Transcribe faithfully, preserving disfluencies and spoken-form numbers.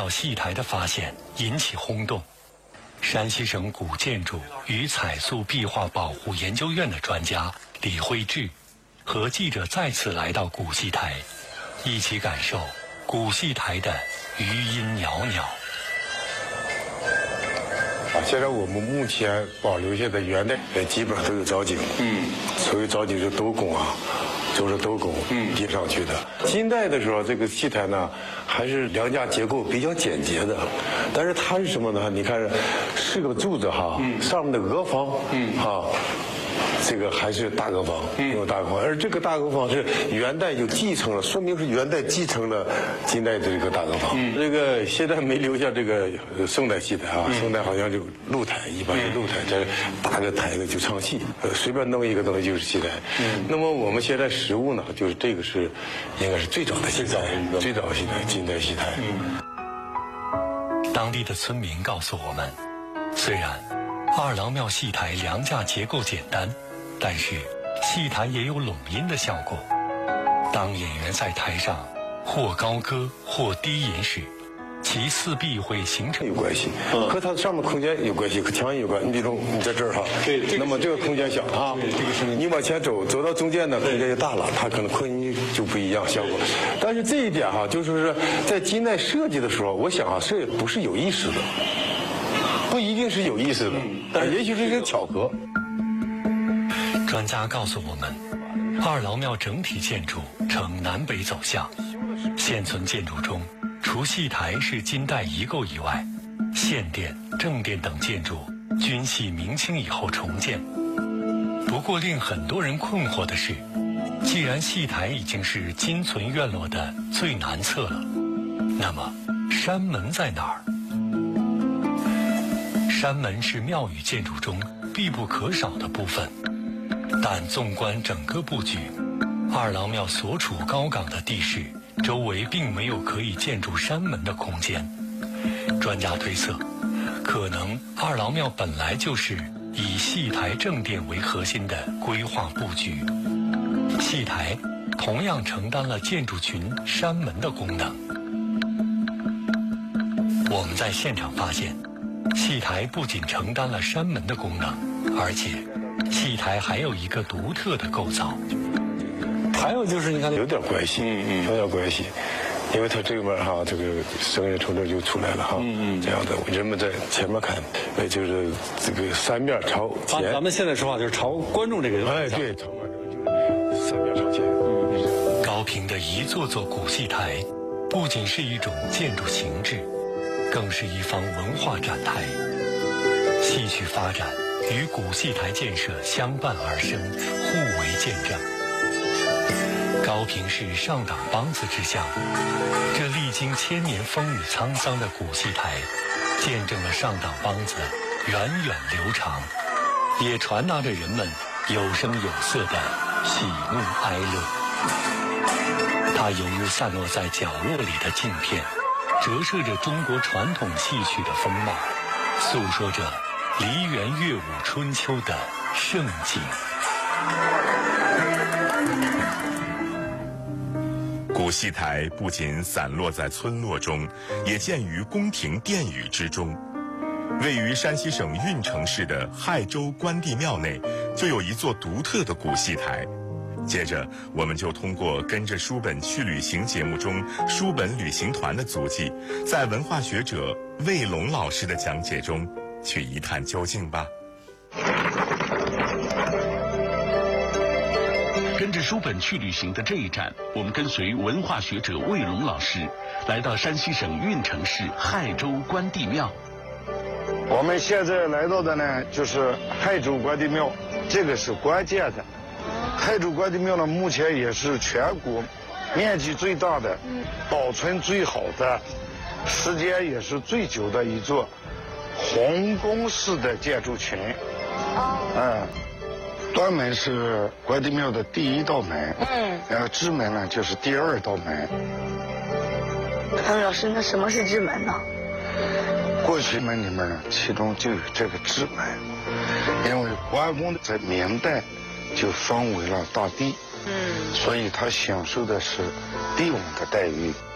庙戏台的发现引起轰动。山西省古建筑与彩塑壁画保护研究院的专家李辉志和记者再次来到古戏台，一起感受古戏台的余音袅袅。 啊，现在我们目前保留下的元代，呃，基本上都有藻井。嗯，所谓藻井是斗拱啊，都是斗拱叠上去的。金代的时候，这个戏台呢，还是梁架结构比较简洁的，但是它是什么呢？你看，是个柱子哈，上面的额房，嗯，哈。这个还是大额房，用大额房，而这个大额房是元代就继承了，说明是元代继承了金代的这个大额房。嗯、这个现在没留下这个宋代戏台啊，宋代好像就露台，一般是露台，这搭个台子就唱戏，呃，随便弄一个东西就是戏台。嗯，那么我们现在实物呢，就是这个是应该是最早的戏台，最早的戏台，金代戏台。 嗯，当地的村民告诉我们，虽然二郎庙戏台梁架结构简单，但是戏台也有拢音的效果。当演员在台上或高歌或低吟时，其四壁会形成有关系，嗯、和它上面空间有关系，和墙也有关。你比如你在这儿哈，对，那么这个空间小啊，这个是你往前走，走到中间呢，空间就大了，它可能扩音就不一样效果。但是这一点哈，就是说在金代设计的时候，我想啊，这也不是有意识的。不一定是有意思的，但也许是一个巧合。 专家告诉我们，二郎庙整体建筑呈南北走向，现存建筑中，除戏台是金代遗构以外，献殿、正殿等建筑均系明清以后重建。不过令很多人困惑的是，既然戏台已经是今存院落的最南侧了，那么山门在哪儿？山门是庙宇建筑中必不可少的部分，但纵观整个布局，二郎庙所处高岗的地势，周围并没有可以建筑山门的空间。专家推测，可能二郎庙本来就是以戏台正殿为核心的规划布局，戏台同样承担了建筑群山门的功能。我们在现场发现，戏台不仅承担了山门的功能，而且戏台还有一个独特的构造。 还有就是你看，有点关系，嗯嗯，有点关系，因为它这边哈，这个声音从这就出来了哈，嗯嗯，这样的人们在前面看，呃，就是这个三面朝前。 咱们现在说话就是朝观众这个， 哎，对，朝观众就是三面朝前。 嗯，高平的一座座古戏台，不仅是一种建筑形制，更是一方文化展台。戏曲发展与古戏台建设相伴而生，互为见证。高平市上党梆子之乡，这历经千年风雨沧桑的古戏台，见证了上党梆子源远流长，也传达着人们有声有色的喜怒哀乐。它犹如散落在角落里的镜片，折射着中国传统戏曲的风貌，诉说着梨园乐舞春秋的盛景。 古戏台不仅散落在村落中，也建于宫廷殿宇之中。位于山西省运城市的亥州关帝庙内，就有一座独特的古戏台。接着，我们就通过跟着书本去旅行节目中书本旅行团的足迹，在文化学者魏龙老师的讲解中去一探究竟吧。 跟着书本去旅行的这一站，我们跟随文化学者魏龙老师来到山西省运城市亥州关帝庙。 我们现在来到的呢，就是亥州关帝庙，这个是关键的。亥州关帝庙呢，目前也是全国面积最大的、保存最好的、时间也是最久的一座皇宫式的建筑群。嗯。端门是关帝庙的第一道门，嗯，然后支门呢就是第二道门。 嗯，老师，那什么是支门呢？ 过去门里面呢，其中就有这个支门，因为关公在明代就封为了大帝，嗯，所以他享受的是帝王的待遇。